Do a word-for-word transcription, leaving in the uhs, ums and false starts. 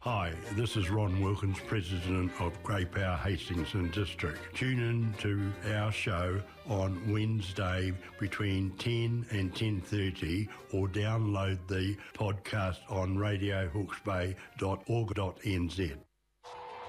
Hi, this is Ron Wilkins, President of Grey Power Hastings and District. Tune in to our show on Wednesday between ten and ten thirty or download the podcast on radio hawke's bay dot org dot n z.